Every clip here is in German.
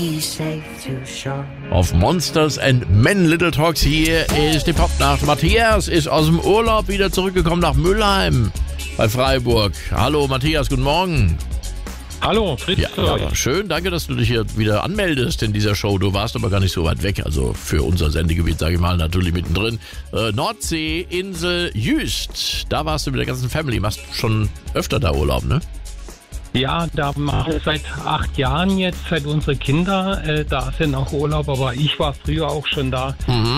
Auf Monsters and Men Little Talks hier ist die Popnacht. Matthias ist aus dem Urlaub wieder zurückgekommen nach Mülheim bei Freiburg. Hallo Matthias, guten Morgen. Hallo, Fritz. Ja, schön, danke, dass du dich hier wieder anmeldest in dieser Show. Du warst aber gar nicht so weit weg, also für unser Sendegebiet, sage ich mal, natürlich mittendrin. Nordsee, Insel Jüst, da warst du mit der ganzen Family. Machst schon öfter da Urlaub, ne? Ja, da machen wir seit 8 Jahren jetzt, seit unsere Kinder da sind auch Urlaub, aber ich war früher auch schon da,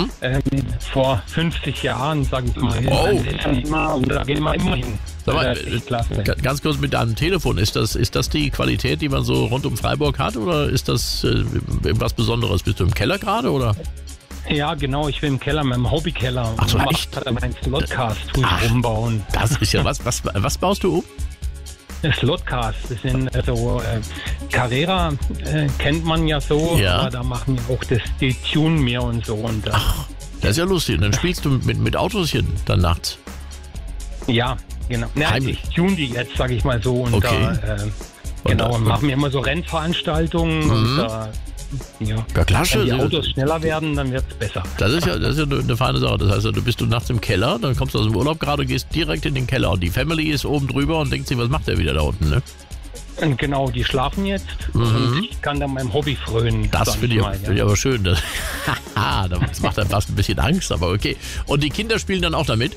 vor 50 Jahren, sag ich mal. Und da gehen wir immer hin. Sag mal, ganz kurz mit deinem Telefon, ist das die Qualität, die man so rund um Freiburg hat, oder ist das was Besonderes? Bist du im Keller gerade, oder? Ja, genau, ich bin im Keller, meinem Hobbykeller. Ach so, echt? Meinen Slotcast umbauen. Das ist ja was baust du um? Slotcast, das sind Carrera, kennt man ja so, ja. Aber da machen wir auch die Tune mehr und so. Und, Ach, das ist ja lustig. Und dann spielst du mit Autoschen dann nachts? Ja, genau. Ich tune die jetzt, sag ich mal so. Und okay. Und machen wir immer so Rennveranstaltungen und ja, klasse. Wenn die Autos schneller werden, dann wird es besser. Das ist ja eine feine Sache. Das heißt, du bist nachts im Keller, dann kommst du aus dem Urlaub gerade und gehst direkt in den Keller. Und die Family ist oben drüber und denkt sich, was macht der wieder da unten, ne? Und genau, die schlafen jetzt und ich kann dann meinem Hobby frönen. Das finde ich aber schön. Das macht dann fast ein bisschen Angst, aber okay. Und die Kinder spielen dann auch damit?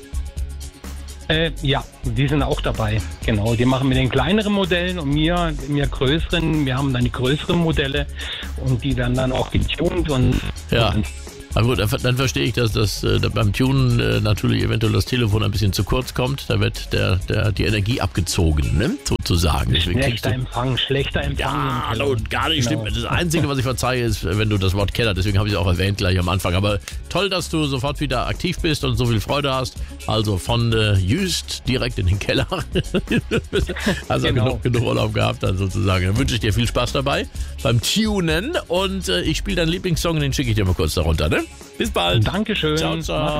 Ja, die sind auch dabei, genau. Die machen mit den kleineren Modellen und mir größeren. Wir haben dann die größeren Modelle und die werden dann auch getuned und... Ja. Aber gut, dann verstehe ich, dass beim Tunen natürlich eventuell das Telefon ein bisschen zu kurz kommt. Da wird die Energie abgezogen, ne? Sozusagen. Schlechter Empfang. Ja, hallo, gar nicht schlimm. Das Einzige, was ich verzeihe, ist, wenn du das Wort Keller, deswegen habe ich es auch erwähnt gleich am Anfang. Aber toll, dass du sofort wieder aktiv bist und so viel Freude hast. Also von Jüst direkt in den Keller. Also genau. genug Urlaub gehabt dann sozusagen. Dann wünsche ich dir viel Spaß dabei beim Tunen und ich spiele deinen Lieblingssong und den schicke ich dir mal kurz darunter, ne? Bis bald. Dankeschön. Ciao, ciao.